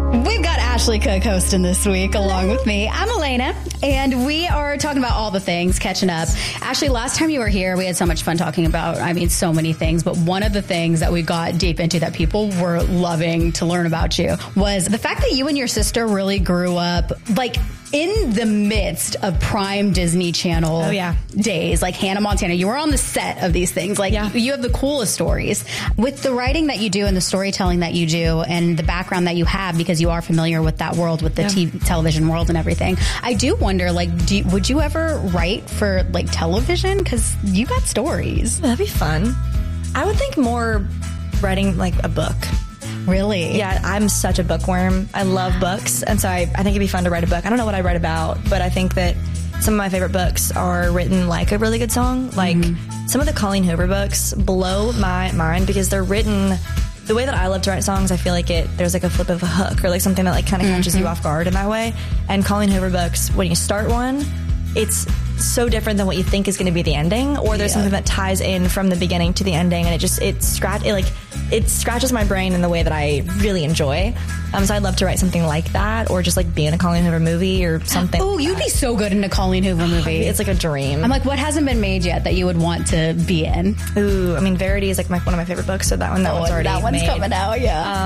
We've got Ashley Cook hosting this week along with me. I'm Elena, and we are talking about all the things, catching up. Ashley, last time you were here, we had so much fun talking about, so many things, but one of the things that we got deep into that people were loving to learn about you was the fact that you and your sister really grew up, in the midst of prime Disney Channel days, like Hannah Montana. You were on the set of these things. You have the coolest stories. With the writing that you do and the storytelling that you do and the background that you have, because you are familiar with that world, with the television world and everything, I do wonder, would you ever write for, television? Because you got stories. That'd be fun. I would think more writing, a book. Really? Yeah, I'm such a bookworm. I love books, and so I think it'd be fun to write a book. I don't know what I'd write about, but I think that some of my favorite books are written like a really good song. Some of the Colleen Hoover books blow my mind because they're written the way that I love to write songs. I feel like there's a flip of a hook or something that kind of catches you off guard in that way. And Colleen Hoover books, when you start one, it's so different than what you think is going to be the ending, or there's something that ties in from the beginning to the ending, and it scratches my brain in the way that I really enjoy. So I'd love to write something like that, or just be in a Colleen Hoover movie or something. Oh, you'd be so good in a Colleen Hoover movie. It's like a dream. I'm what hasn't been made yet that you would want to be in? Ooh, Verity is one of my favorite books, so that one's already that one's made. Coming out, yeah.